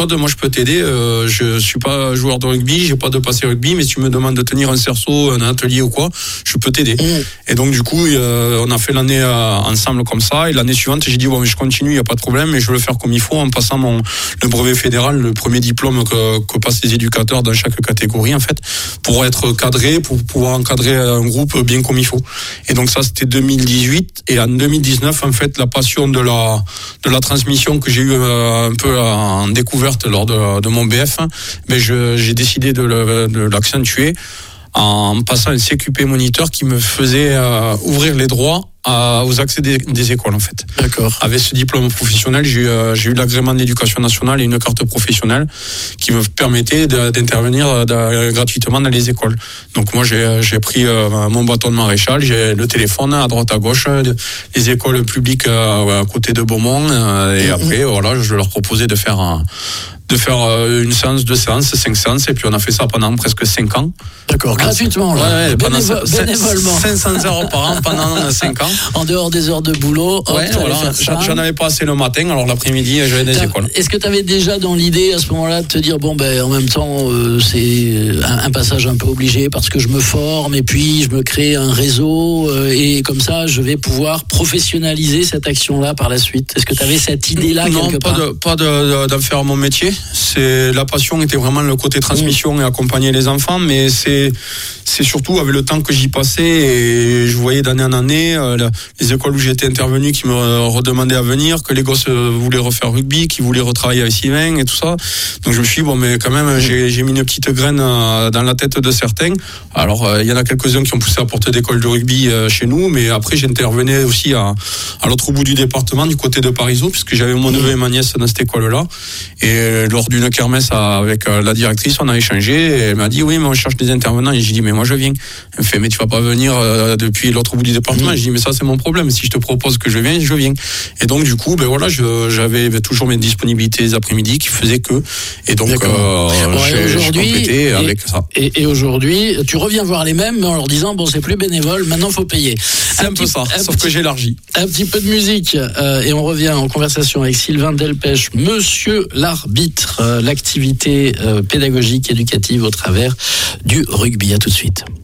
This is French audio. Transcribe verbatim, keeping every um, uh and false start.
méthode, moi je peux t'aider. Euh, je suis pas joueur de rugby, j'ai pas de passé rugby, mais si tu me demandes de tenir un cerceau, un atelier ou quoi, je peux t'aider. Mmh. Et donc du coup, euh, on a fait l'année euh, ensemble comme ça. Et l'année suivante, j'ai dit bon, mais je continue, il y a pas de problème, mais je veux le faire comme il faut en passant mon le brevet fédéral, le premier diplôme que, que passent les éducateurs dans chaque catégorie en fait, pour être cadré, pour pouvoir encadrer un groupe bien comme il faut. Et donc ça, c'était deux mille dix-huit. Et en deux mille dix-neuf, en fait, la passion de la de la transmission que j'ai eu euh, un peu en découverte lors de, de mon B F, mais je, j'ai décidé de, le, de l'accentuer en passant un C Q P moniteur qui me faisait euh, ouvrir les droits à, aux accès des, des écoles en fait. D'accord. Avec ce diplôme professionnel, j'ai eu, euh, j'ai eu l'agrément de l'éducation nationale et une carte professionnelle qui me permettait de, d'intervenir de, gratuitement dans les écoles. Donc moi j'ai, j'ai pris euh, mon bâton de maréchal, j'ai le téléphone à droite à gauche, les écoles publiques euh, à côté de Beaumont euh, et mmh. après voilà, je leur proposais de faire un de faire une séance, deux séances, cinq séances, et puis on a fait ça pendant presque cinq ans. D'accord, gratuitement, là. Ouais, pendant Bénévo- c- bénévolement. cinq cents heures par an pendant cinq ans. En dehors des heures de boulot, hop, ouais, voilà, faire ça. J'en avais pas assez le matin, alors l'après-midi, j'allais dans les écoles. Est-ce que tu avais déjà dans l'idée à ce moment-là de te dire, bon, ben, en même temps, euh, c'est un, un passage un peu obligé parce que je me forme et puis je me crée un réseau euh, et comme ça, je vais pouvoir professionnaliser cette action-là par la suite. Est-ce que tu avais cette idée-là non, quelque pas part? de, pas de, de, d'en faire mon métier. C'est, la passion était vraiment le côté transmission mmh. et accompagner les enfants, mais c'est, c'est surtout avec le temps que j'y passais et je voyais d'année en année euh, les écoles où j'étais intervenu qui me redemandaient à venir, que les gosses voulaient refaire rugby, qui voulaient retravailler avec Sylvain et tout ça. Donc je me suis dit, bon, mais quand même, j'ai, j'ai mis une petite graine euh, dans la tête de certains. Alors, il euh, y en a quelques-uns qui ont poussé à porter d'école de rugby euh, chez nous, mais après, j'intervenais aussi à, à l'autre bout du département, du côté de Parisot, puisque j'avais mon neveu et ma nièce dans cette école-là. Et euh, lors d'une kermesse à, avec euh, la directrice, on a échangé, et elle m'a dit, oui, mais on cherche des intervenants. Et j'ai dit, mais moi, je viens. Elle me fait, mais tu vas pas venir euh, depuis l'autre bout du département. Mmh. J'ai dit, mais ça, c'est mon problème. Si je te propose que je viens, je viens. Et donc, du coup, ben voilà, je, j'avais toujours mes disponibilités les après-midi qui faisaient que. Et donc, euh, bon, j'ai, j'ai complété et, avec ça. Et, et aujourd'hui, tu reviens voir les mêmes, mais en leur disant, bon, c'est plus bénévole, maintenant, faut payer. C'est un, un peu petit, ça, sauf petit, que j'élargis. Un petit peu de musique, euh, et on revient en conversation avec Sylvain Delpech, Monsieur l'arbitre, euh, l'activité euh, pédagogique, éducative au travers du rugby. À tout de suite.